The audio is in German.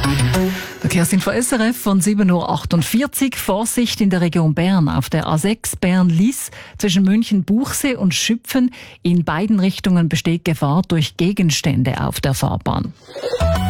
Verkehrsinfo SRF von 7.48 Uhr. Vorsicht in der Region Bern auf der A6 Bern-Liss zwischen München-Buchsee und Schüpfen. In beiden Richtungen besteht Gefahr durch Gegenstände auf der Fahrbahn.